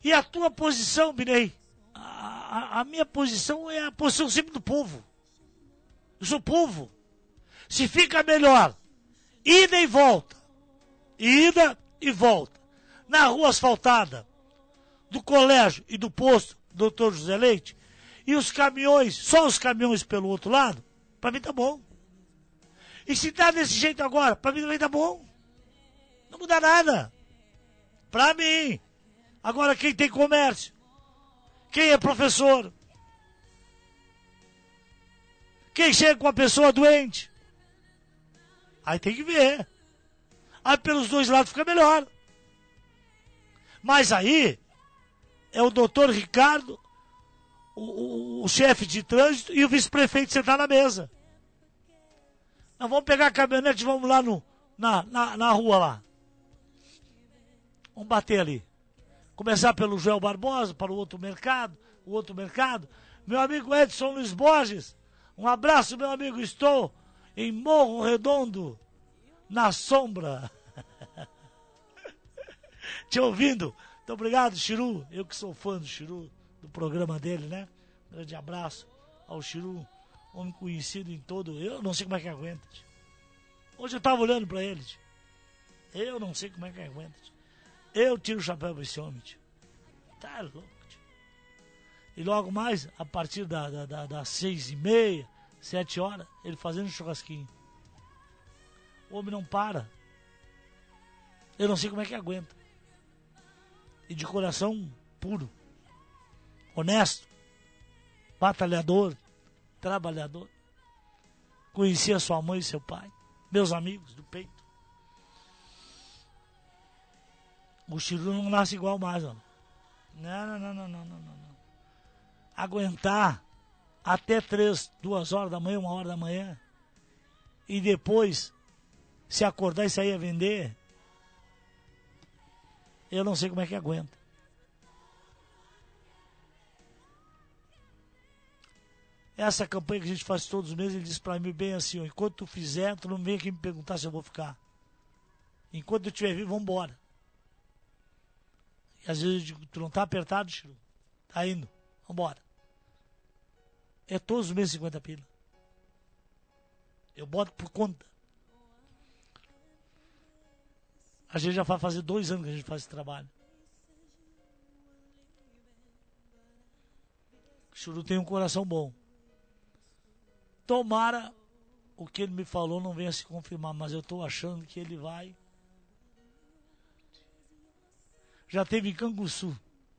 E a tua posição, Binei? A minha posição é a posição sempre do povo. Eu sou povo. Se fica melhor, ida e volta, ida e volta, na rua asfaltada, do colégio e do posto Dr. José Leite, e os caminhões, só os caminhões pelo outro lado, para mim tá bom. E se tá desse jeito agora, para mim também tá bom. Não muda nada. Para mim. Agora quem tem comércio, quem é professor, quem chega com a pessoa doente, aí tem que ver. Aí pelos dois lados fica melhor. Mas aí é o doutor Ricardo, o chefe de trânsito e o vice-prefeito sentar na mesa. Nós vamos pegar a caminhonete e vamos lá na rua lá. Vamos bater ali. Começar pelo Joel Barbosa, para o outro mercado. Meu amigo Edson Luiz Borges, um abraço, meu amigo. Estou em Morro Redondo, na sombra. Te ouvindo. Muito obrigado, Chiru. Eu que sou fã do Chiru, do programa dele, né? Grande abraço ao Chiru, homem conhecido em todo. Eu não sei como é que aguenta. Tio. Hoje eu estava olhando para ele. Tio. Eu não sei como é que aguenta. Tio. Eu tiro o chapéu para esse homem. Tio. Tá louco. Tio. E logo mais, a partir das 6h30, 7 horas, ele fazendo um churrasquinho. O homem não para. Eu não sei como é que aguenta. E de coração puro, honesto, batalhador, trabalhador. Conhecia sua mãe e seu pai, meus amigos do peito. O Chiru não nasce igual mais, ó. Não. Aguentar até 2 horas da manhã, 1 hora da manhã, e depois se acordar e sair a vender, eu não sei como é que aguenta. Essa campanha que a gente faz todos os meses, ele diz pra mim bem assim, ó, enquanto tu fizer, tu não vem aqui me perguntar se eu vou ficar. Enquanto eu estiver vivo, vamos embora. E às vezes eu digo, tu não tá apertado, Chiru? Tá indo, vamos embora. É todos os meses 50 pila. Eu boto por conta. A gente já vai fazer 2 anos que a gente faz esse trabalho. O Chiru tem um coração bom. Tomara o que ele me falou não venha se confirmar, mas eu estou achando que ele vai. Já teve em Canguçu.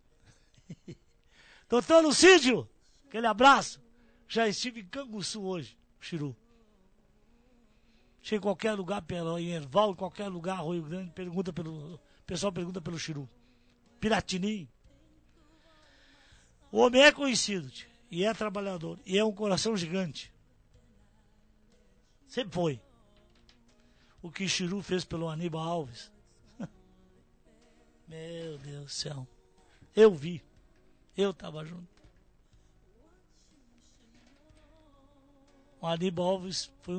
Doutor Lucídio, aquele abraço. Já estive em Canguçu hoje, Chiru. Chega em qualquer lugar, em Erval, em qualquer lugar, Rio Grande, o pessoal pergunta pelo Chiru. Piratini. O homem é conhecido, tio, e é trabalhador, e é um coração gigante. Sempre foi. O que Chiru fez pelo Aníbal Alves. Meu Deus do céu. Eu vi. Eu estava junto. O Aníbal Alves foi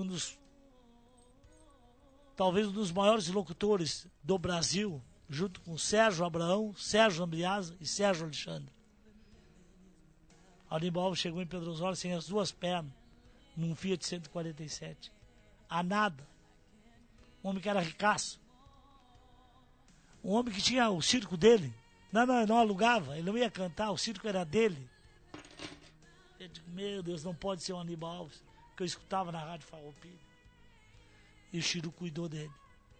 talvez um dos maiores locutores do Brasil, junto com Sérgio Abraão, Sérgio Ambriasa e Sérgio Alexandre. Aníbal Alves chegou em Pedro Osório sem as 2 pernas, num Fiat 147. A nada. Um homem que era ricaço. Um homem que tinha o circo dele. Não alugava, ele não ia cantar, o circo era dele. Eu digo, meu Deus, não pode ser o Aníbal Alves, que eu escutava na Rádio Farroupilha. E o Chiru cuidou dele.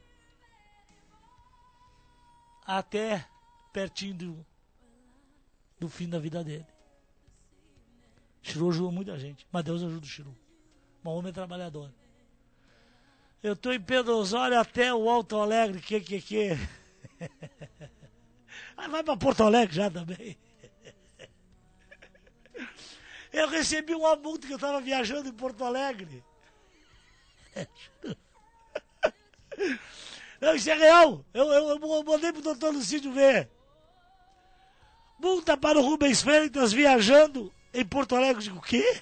Até pertinho do fim da vida dele. O Chiru ajudou muita gente, mas Deus ajuda o Chiru. Um homem trabalhador. Eu estou em Pedro Osório até o Alto Alegre, que. Vai para Porto Alegre já também. Eu recebi uma multa que eu estava viajando em Porto Alegre. Não, isso é real. Eu mandei pro doutor Lucídio ver. Multa para o Rubens Freitas viajando em Porto Alegre. Eu digo, o quê?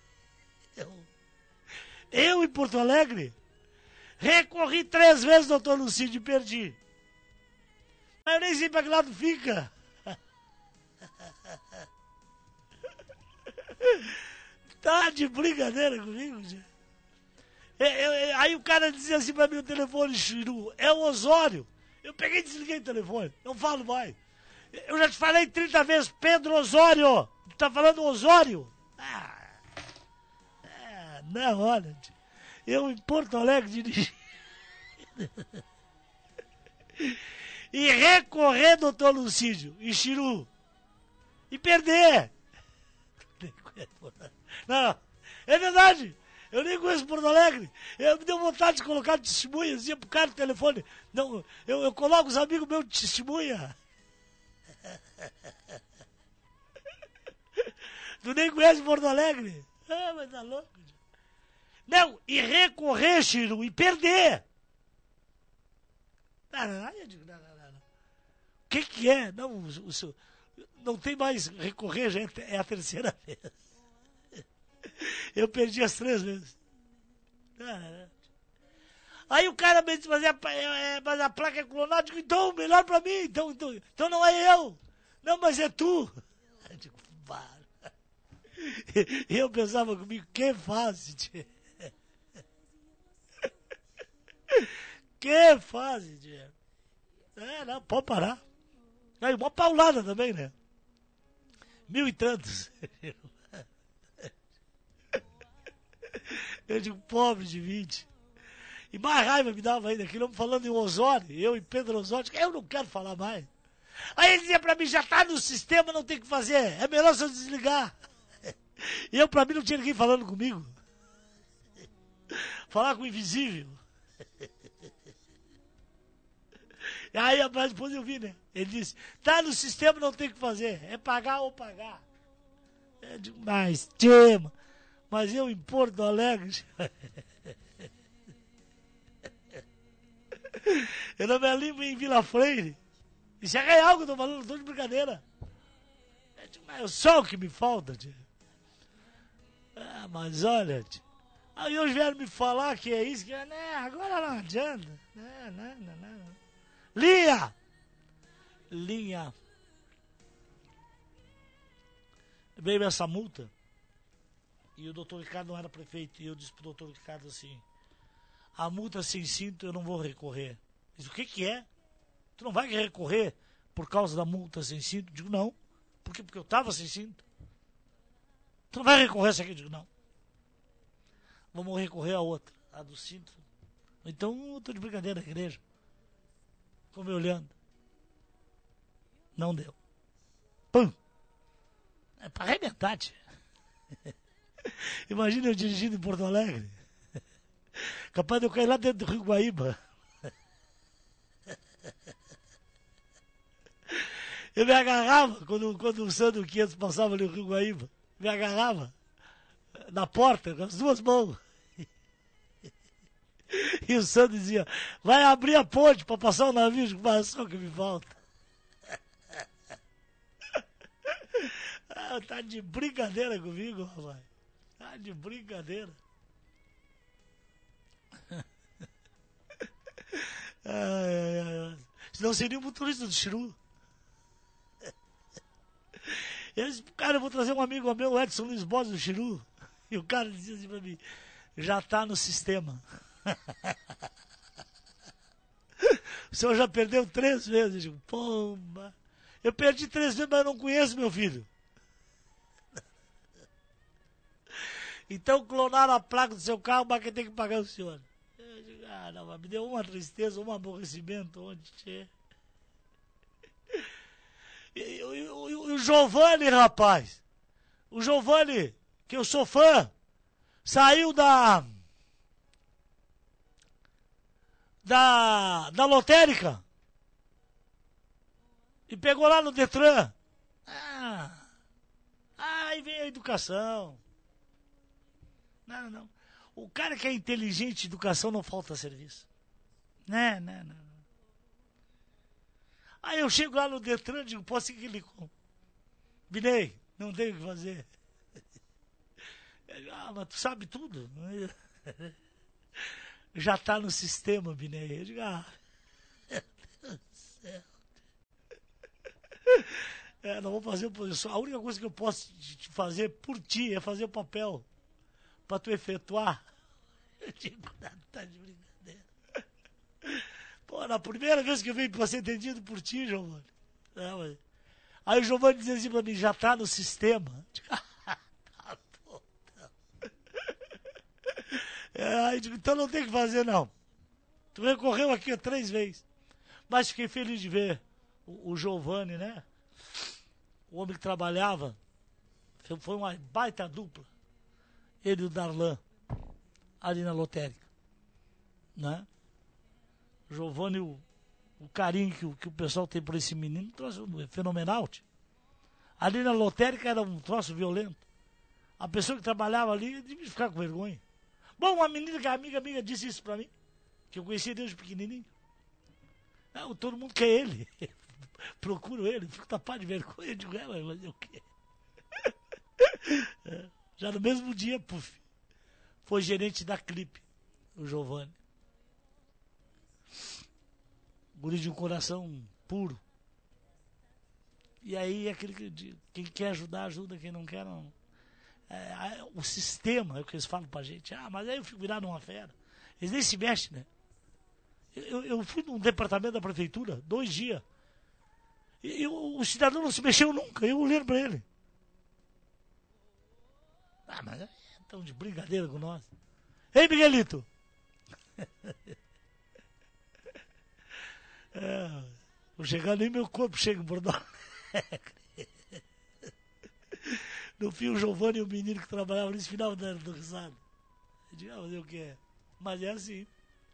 Eu em Porto Alegre? Recorri 3 vezes, doutor Lucídio, e perdi. Mas eu nem sei para que lado fica. Tá de brincadeira comigo, tio? Aí o cara dizia assim pra mim o telefone, Chiru, é o Osório. Eu peguei e desliguei o telefone, não falo mais. Eu já te falei 30 vezes, Pedro Osório. Tu tá falando Osório? Não, olha, tio, eu em Porto Alegre dirigi. E recorrer, doutor Lucídio, e Chiru, e perder. Não, é verdade. Eu nem conheço Porto Alegre. Me deu vontade de colocar testemunha, dizia pro cara no telefone. Não, eu coloco os amigos meus de testemunha. Tu nem conhece Porto Alegre? Mas tá louco. Não, e recorrer, Chiru, e perder. Aí eu digo, não. O que é? Não, não tem mais recorrer, gente, é a terceira vez. Eu perdi as 3 vezes. Aí o cara me disse, mas a placa é clonada. Eu digo, então, melhor pra mim. Então não é eu. Não, mas é tu. Eu digo, para. E eu pensava comigo, que fase, tchê. Que fase, tchê. Não, pode parar. Aí uma paulada também, né? 1000 e tantos. Eu digo, pobre de 20. E mais raiva me dava ainda, aquele homem falando em Osório, eu e Pedro Osório, eu não quero falar mais. Aí ele dizia pra mim, já tá no sistema, não tem o que fazer, é melhor se eu desligar. E eu, pra mim, não tinha ninguém falando comigo. Falar com o invisível. E aí, depois eu vi, né? Ele disse, tá no sistema, não tem o que fazer, é pagar ou pagar. Eu digo, mas eu em Porto Alegre... Eu não me lembro em Vila Freire. Isso é real que eu tô falando, não tô de brincadeira. É só o que me falta, tio. Mas olha, tio. Aí hoje vieram me falar que é isso, que é, né, agora não adianta. Não. Linha. Veio essa multa. E o doutor Ricardo não era prefeito. E eu disse pro doutor Ricardo assim, a multa sem cinto eu não vou recorrer. Diz, o que é? Tu não vai recorrer por causa da multa sem cinto? Digo, não. Por quê? Porque eu estava sem cinto. Tu não vai recorrer essa aqui? Digo, não. Vamos recorrer a outra, a do cinto. Então eu estou de brincadeira na igreja. Ficou me olhando. Não deu. Pum! É para arrebentar, tia. Imagina eu dirigindo em Porto Alegre. Capaz de eu cair lá dentro do Rio Guaíba. Eu me agarrava quando o Sandro 500 passava ali no Rio Guaíba. Me agarrava na porta com as 2 mãos. E o Sandro dizia, vai abrir a ponte para passar o navio de só que me falta. Tá de brincadeira comigo, rapaz. Tá de brincadeira. Senão seria o motorista do Chiru. Eu disse, cara, eu vou trazer um amigo meu, o Edson Luiz Borges do Chiru. E o cara dizia assim pra mim, já tá no sistema. O senhor já perdeu 3 vezes. Eu digo, pomba. Eu perdi 3 vezes, mas eu não conheço meu filho. Então clonaram a placa do seu carro, mas quem tem que pagar é o senhor. Eu digo, não, mas me deu uma tristeza, um aborrecimento onde tinha. E o Giovanni, rapaz. O Giovanni, que eu sou fã, saiu da lotérica e pegou lá no Detran. Aí vem a educação. Não. O cara que é inteligente, educação não falta serviço. Não. Aí eu chego lá no Detran e digo, posso ir que ele Binei, não tenho o que fazer. Mas tu sabe tudo? Já tá no sistema, Binei. Eu digo, meu Deus do céu. Não vou fazer oposição. A única coisa que eu posso te fazer por ti é fazer o papel pra tu efetuar. Eu digo, tá de brincadeira. Pô, na primeira vez que eu vim pra ser atendido por ti, Giovanni. Não, mas... Aí o Giovanni dizia assim pra mim, já tá no sistema. Eu digo, tá bom, tá. Aí eu digo, então não tem o que fazer não. Tu recorreu aqui 3 vezes. Mas fiquei feliz de ver o Giovanni, né? O homem que trabalhava. Foi uma baita dupla. Ele e o Darlan. Ali na lotérica. Né? O Giovanni, o carinho que o pessoal tem por esse menino, é fenomenal. Tio. Ali na lotérica era um troço violento. A pessoa que trabalhava ali devia ficar com vergonha. Bom, uma menina que é amiga disse isso pra mim. Que eu conhecia desde pequenininho. Não, todo mundo quer ele. Procuro ele, fico tapado de vergonha. Eu digo, mas eu quê? Já no mesmo dia, puf, foi gerente da Clipe, o Giovanni. Guri de um coração puro. E aí, quem quer ajudar, ajuda, quem não quer, não. O sistema é o que eles falam pra gente. Mas aí eu fico virado uma fera. Eles nem se mexem, né? Eu fui num departamento da prefeitura, 2 dias. E o cidadão não se mexeu nunca, eu olhando pra ele. Mas é tão de brincadeira com nós. Ei, Miguelito! Vou chegar, nem meu corpo chega em Porto Alegre. No fim, o Giovanni e o menino que trabalhavam nesse final do risado. Eu digo, mas o que é? Mas é assim.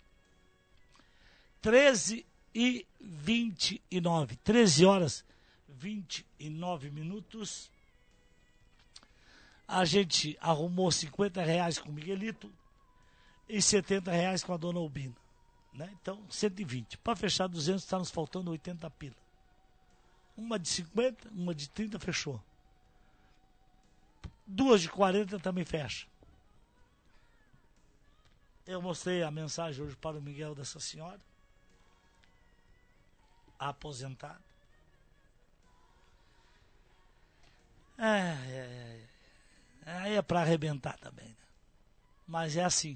13h29. 13 horas 29 minutos. A gente arrumou R$50 com o Miguelito e R$70 com a dona Albina. Né? Então, 120. Para fechar 200, está nos faltando 80 pila. Uma de 50, uma de 30 fechou. 2 de 40 também fecha. Eu mostrei a mensagem hoje para o Miguel dessa senhora. A aposentada. Aí é para arrebentar também, né? Mas é assim.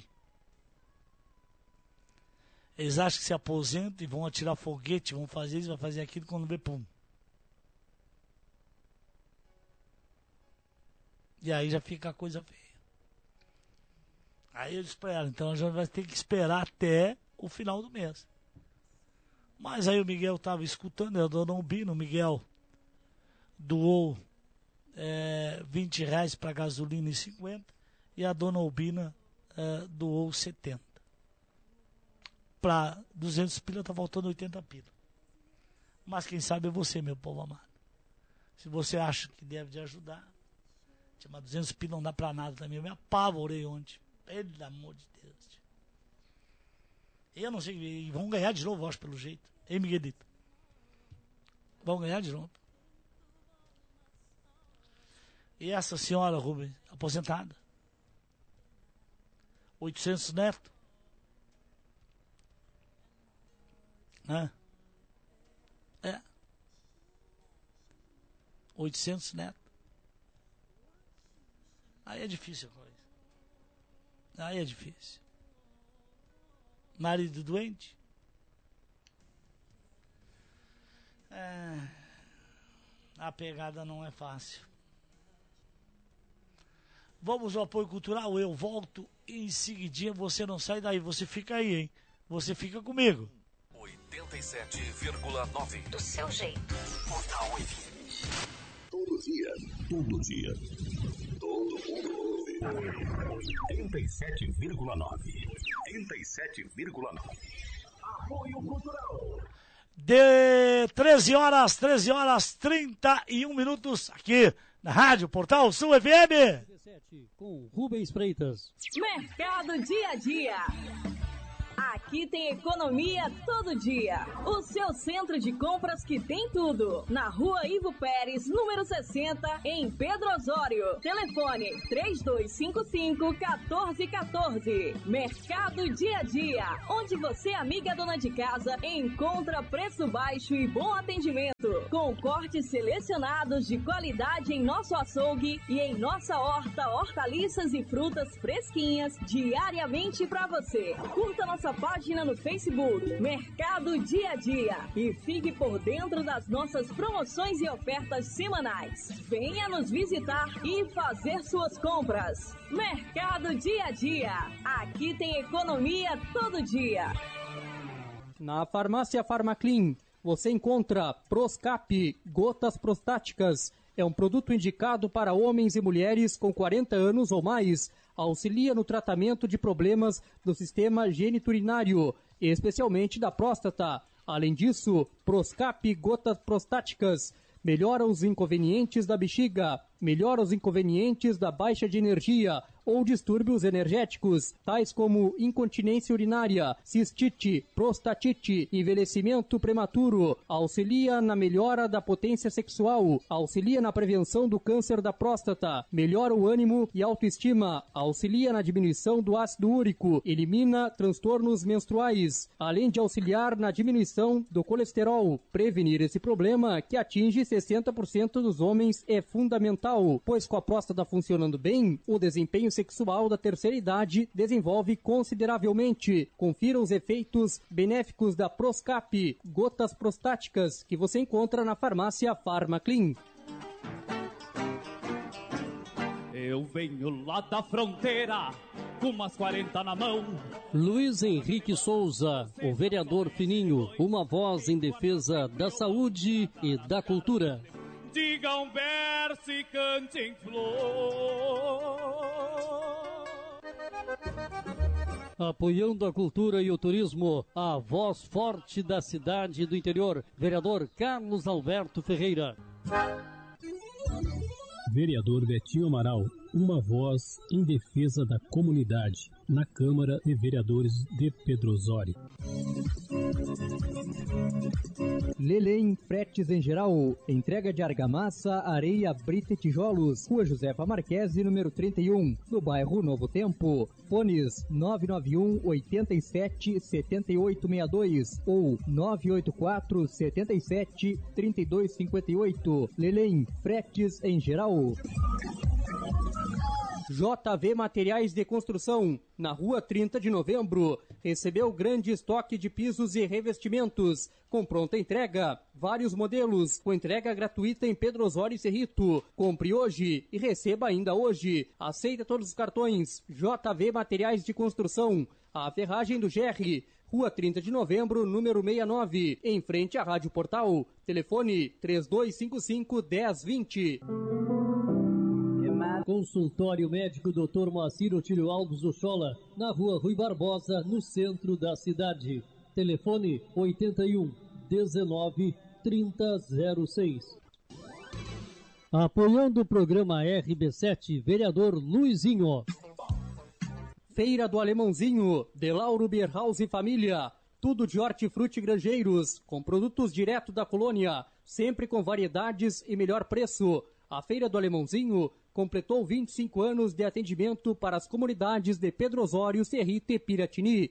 Eles acham que se aposentam e vão atirar foguete, vão fazer isso, vão fazer aquilo, quando vê, pum. E aí já fica a coisa feia. Aí eles esperam, então a gente vai ter que esperar até o final do mês. Mas aí o Miguel estava escutando, a dona Albina, o Miguel doou R$20 para gasolina e 50, e a dona Albina doou 70. Para 200 pila está faltando 80 pila. Mas quem sabe é você, meu povo amado. Se você acha que deve de ajudar, mas 200 pila não dá para nada também. Eu me apavorei ontem. Pelo amor de Deus. Eu não sei, e vão ganhar de novo, acho, pelo jeito. Hein, Miguelito? Vão ganhar de novo. E essa senhora, Rubens, aposentada. 800 neto. Né? 800 neto. Aí é difícil a coisa. Aí é difícil. Marido doente. A pegada não é fácil. Vamos ao apoio cultural. Eu volto em seguidinha. Você não sai daí. Você fica aí, hein? Você fica comigo. 87,9 do seu jeito. Portal FM. Todo dia. Todo mundo ouve. 87,9. Apoio cultural. De 13 horas 31 minutos aqui na Rádio Portal Sul FM. Com Rubens Freitas. Mercado Dia a Dia. Aqui tem economia todo dia. O seu centro de compras que tem tudo. Na Rua Ivo Pérez, número 60, em Pedro Osório. Telefone 3255-1414. Mercado Dia a Dia, onde você, amiga dona de casa, encontra preço baixo e bom atendimento. Com cortes selecionados de qualidade em nosso açougue e em nossa horta, hortaliças e frutas fresquinhas diariamente para você. Curta nossa página no Facebook, Mercado Dia a Dia, e fique por dentro das nossas promoções e ofertas semanais. Venha nos visitar e fazer suas compras. Mercado Dia a Dia. Aqui tem economia todo dia. Na farmácia Farmaclean, você encontra Proscap, gotas prostáticas. É um produto indicado para homens e mulheres com 40 anos ou mais. Auxilia no tratamento de problemas do sistema geniturinário, especialmente da próstata. Além disso, Proscap, gotas prostáticas, melhora os inconvenientes da bexiga, melhora os inconvenientes da baixa de energia ou distúrbios energéticos, tais como incontinência urinária, cistite, prostatite, envelhecimento prematuro, auxilia na melhora da potência sexual, auxilia na prevenção do câncer da próstata, melhora o ânimo e autoestima, auxilia na diminuição do ácido úrico, elimina transtornos menstruais, além de auxiliar na diminuição do colesterol. Prevenir esse problema, que atinge 60% dos homens, é fundamental, pois com a próstata funcionando bem, o desempenho sexual da terceira idade desenvolve consideravelmente. Confira os efeitos benéficos da Proscap, gotas prostáticas, que você encontra na farmácia Farmaclean. Eu venho lá da fronteira, com umas 40 na mão. Luiz Henrique Souza, o vereador fininho, uma voz em defesa da saúde e da cultura. Diga um verso e cante em flor. Apoiando a cultura e o turismo, a voz forte da cidade do interior, vereador Carlos Alberto Ferreira. Vereador Betinho Amaral, uma voz em defesa da comunidade, na Câmara de Vereadores de Pedro Osório. Lelém Fretes em Geral, entrega de argamassa, areia, brita e tijolos, Rua Josefa Marquesi, número 31, no bairro Novo Tempo. Fones 991 87 7862 ou 984 77 3258. Lelém Fretes em Geral. JV Materiais de Construção, na Rua 30 de Novembro, recebeu grande estoque de pisos e revestimentos, com pronta entrega, vários modelos, com entrega gratuita em Pedro Osório e Cerrito. Compre hoje e receba ainda hoje. Aceita todos os cartões. JV Materiais de Construção, a ferragem do GR, Rua 30 de Novembro, número 69, em frente à Rádio Portal. Telefone 3255-1020. Consultório médico Dr. Moacir Otílio Alves Ochola, na Rua Rui Barbosa, no centro da cidade. Telefone 81 19 3006. Apoiando o programa RB7, vereador Luizinho. Feira do Alemãozinho, de Lauro Bierhaus e Família. Tudo de hortifruti granjeiros, com produtos direto da colônia, sempre com variedades e melhor preço. A Feira do Alemãozinho completou 25 anos de atendimento para as comunidades de Pedro Osório, Cerrito e Piratini.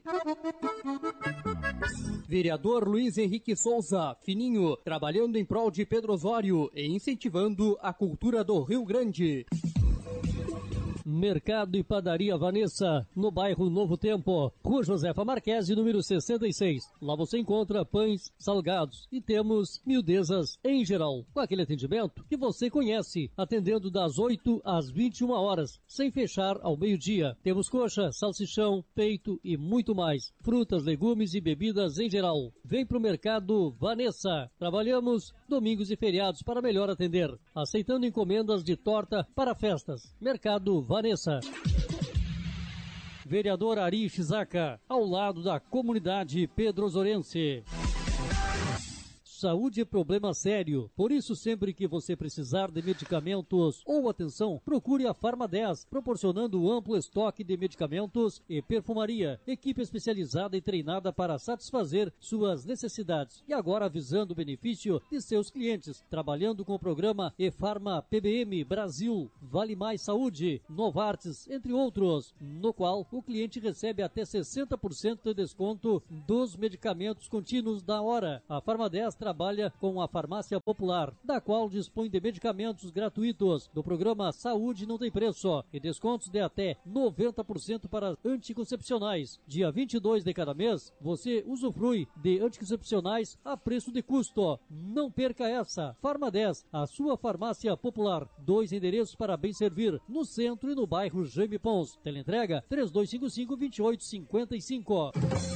Vereador Luiz Henrique Souza, fininho, trabalhando em prol de Pedro Osório e incentivando a cultura do Rio Grande. Mercado e Padaria Vanessa, no bairro Novo Tempo, Rua Josefa Marquesi, número 66. Lá você encontra pães, salgados e temos miudezas em geral, com aquele atendimento que você conhece, atendendo das 8 às 21 horas, sem fechar ao meio-dia. Temos coxa, salsichão, peito e muito mais. Frutas, legumes e bebidas em geral. Vem pro Mercado Vanessa. Trabalhamos domingos e feriados para melhor atender, aceitando encomendas de torta para festas. Mercado Vanessa. Vereador Ari Shizaka, ao lado da comunidade pedrosorense. saúde é problema sério. Por isso, sempre que você precisar de medicamentos ou atenção, procure a Farma 10, proporcionando amplo estoque de medicamentos e perfumaria. Equipe especializada e treinada para satisfazer suas necessidades. E agora visando o benefício de seus clientes, trabalhando com o programa E-Farma PBM Brasil, Vale Mais Saúde, Novartis, entre outros, no qual o cliente recebe até 60% de desconto dos medicamentos contínuos da hora. A Farma 10 trabalha com a Farmácia Popular, da qual dispõe de medicamentos gratuitos do programa Saúde Não Tem Preço e descontos de até 90% para anticoncepcionais. Dia 22 de cada mês, você usufrui de anticoncepcionais a preço de custo. Não perca essa. Farma 10, a sua farmácia popular. 2 endereços para bem servir, no centro e no bairro Jaime Pons. Teleentrega 3255-2855.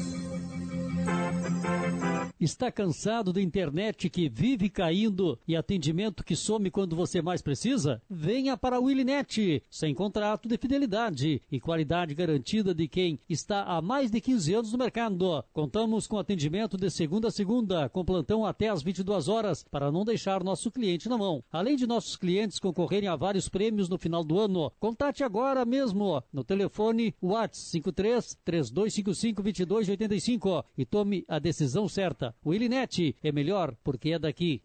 Está cansado da internet que vive caindo e atendimento que some quando você mais precisa? Venha para a Willinet, sem contrato de fidelidade e qualidade garantida de quem está há mais de 15 anos no mercado. Contamos com atendimento de segunda a segunda, com plantão até às 22 horas, para não deixar nosso cliente na mão. Além de nossos clientes concorrerem a vários prêmios no final do ano, contate agora mesmo no telefone WhatsApp 53-3255-2285 e tome a decisão certa. O Willinet é melhor porque é daqui.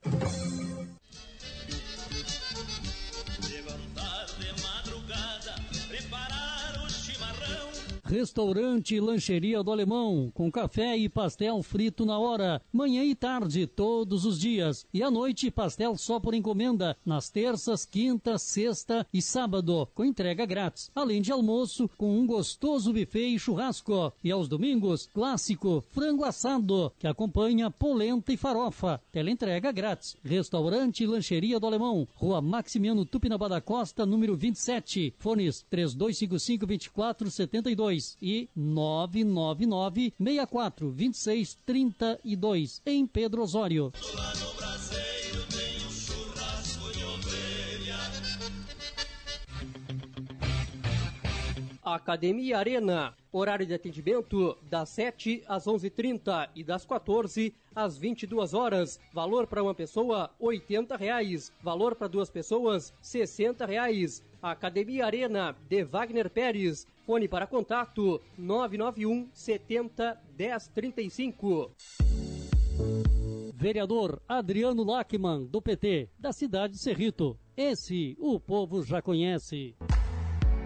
Levantar de madrugada, preparar o chimarrão. Restaurante e lancheria do Alemão, com café e pastel frito na hora, manhã e tarde, todos os dias. E à noite, pastel só por encomenda, nas terças, quinta, sexta e sábado, com entrega grátis. Além de almoço, com um gostoso buffet e churrasco. E aos domingos, clássico, frango assado, que acompanha polenta e farofa. Teleentrega grátis. Restaurante e lancheria do Alemão, Rua Maximiano Tupinambá da Costa, número 27. Fones 3255-2472. E 999-64-2632, em Pedro Osório. Lá no braseiro tem um churrasco de ovelha. Academia Arena, horário de atendimento das 7 às 11h30 e das 14 às 22 horas. Valor para uma pessoa, R$80. Valor para 2 pessoas, R$60. Academia Arena, de Wagner Pérez. Fone para contato, 991 70 1035. Vereador Adriano Lachmann, do PT, da cidade de Cerrito. Esse o povo já conhece.